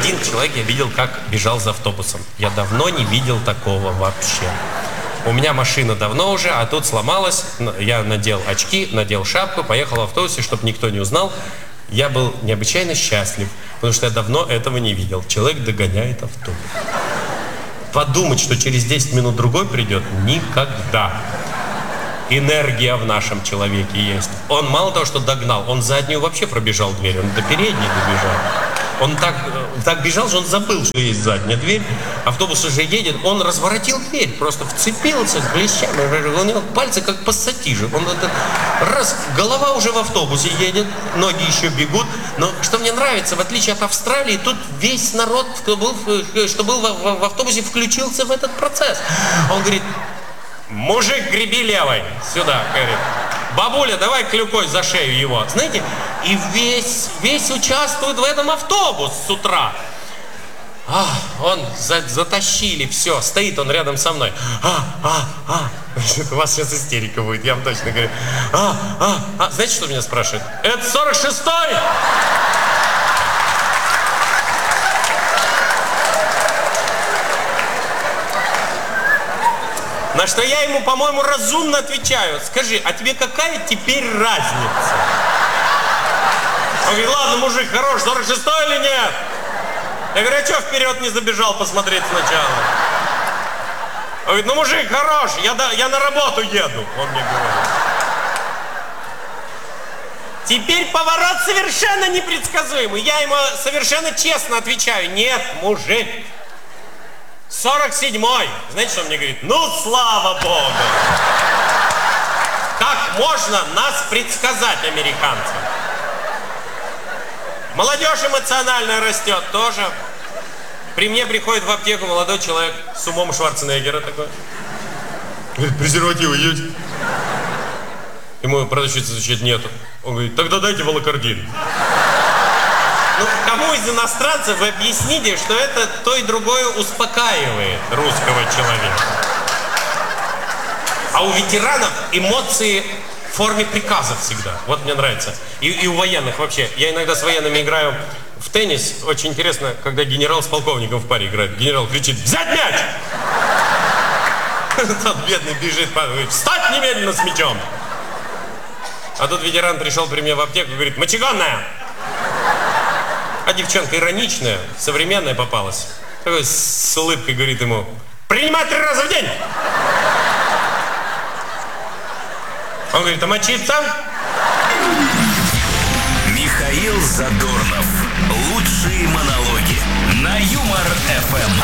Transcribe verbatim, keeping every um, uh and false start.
один человек я видел, как бежал за автобусом. Я давно не видел такого вообще. У меня машина давно уже, а тут сломалась. Я надел очки, надел шапку, поехал в автобусе, чтобы никто не узнал. Я был необычайно счастлив, потому что я давно этого не видел. Человек догоняет автобус. Подумать, что через десять минут другой придет, никогда. Энергия в нашем человеке есть. Он мало того, что догнал, он заднюю вообще пробежал дверь, он до передней добежал. Он так, так бежал, что он забыл, что есть задняя дверь. Автобус уже едет, он разворотил дверь, просто вцепился с клещами. У него пальцы как пассатижи. Он вот раз, голова уже в автобусе едет, ноги еще бегут. Но что мне нравится, в отличие от Австралии, тут весь народ, кто был, что был в, в, в автобусе, включился в этот процесс. Он говорит: мужик, греби левой, сюда, говорит. Бабуля, давай клюкой за шею его. Знаете, и весь, весь участвует в этом автобус с утра. А, он за, затащили, все, стоит он рядом со мной. А, а, а. У вас сейчас истерика будет, я вам точно говорю. А, а, а. Знаете, что меня спрашивают? Это сорок шестой? На что я ему, по-моему, разумно отвечаю: скажи, а тебе какая теперь разница? Он говорит: ладно, мужик, хорош, сорок шестой или нет? Я говорю: а что вперед не забежал посмотреть сначала? Он говорит: ну, мужик, хорош, я, до, я на работу еду, он мне говорит. Теперь поворот совершенно непредсказуемый. Я ему совершенно честно отвечаю: нет, мужик. сорок седьмой. Знаете, что он мне говорит? Ну, слава Богу! Как можно нас предсказать, американцам? Молодежь эмоционально растет тоже. При мне приходит в аптеку молодой человек с умом Шварценеггера такой. Говорит: презервативы есть? Ему продавщица отвечает: нету. Он говорит: тогда дайте волокордин. Ну, кому из иностранцев вы объясните, что это то и другое успокаивает русского человека? А у ветеранов эмоции в форме приказа всегда. Вот мне нравится. И, и у военных вообще. Я иногда с военными играю в теннис. Очень интересно, когда генерал с полковником в паре играет. Генерал кричит: взять мяч! Тот бедный бежит, говорит: встать немедленно с мячом! А тут ветеран пришел при мне в аптеку и говорит: мочегонная! А девчонка ироничная, современная попалась. Такой с улыбкой говорит ему: принимать три раза в день! Он говорит: а мочиться? Михаил Задорнов. Лучшие монологи.